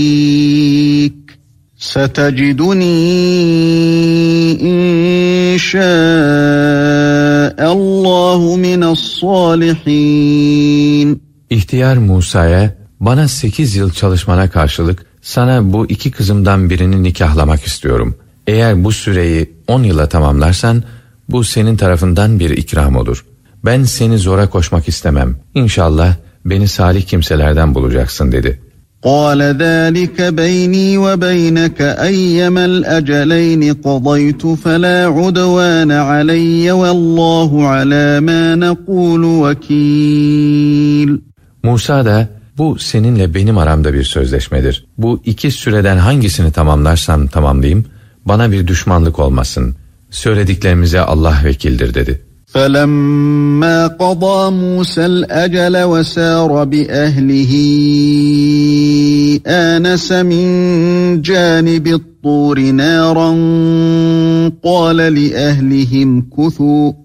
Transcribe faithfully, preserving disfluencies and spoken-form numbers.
سَتَجِدُنِي إِنْ شَاءَ اللّٰهُ مِنَ الصَّالِحِينَ. İhtiyar Musa'ya, bana sekiz yıl çalışmana karşılık sana bu iki kızımdan birini nikahlamak istiyorum. Eğer bu süreyi on yıla tamamlarsan, bu senin tarafından bir ikram olur. Ben seni zora koşmak istemem. İnşallah beni salih kimselerden bulacaksın dedi. قَالَ ذَٰلِكَ بَيْنِي وَبَيْنَكَ أَيَّمَا الْأَجَلَيْنِ قَضَيْتُ فَلَا عُدْوَانَ عَلَيَّ وَاللّٰهُ عَلَى مَا نَقُولُ وَكِيلٌ. Musa da, bu seninle benim aramda bir sözleşmedir. Bu iki süreden hangisini tamamlarsam tamamlayayım, bana bir düşmanlık olmasın. Söylediklerimize Allah vekildir dedi. فَلَمَّا قَضَى مُوسَى الْأَجَلَ وَسَارَ بِأَهْلِهِ آنَسَ مِنْ جَانِبِ الطُّورِ نَارًا قَالَ لِأَهْلِهِ امْكُثُوا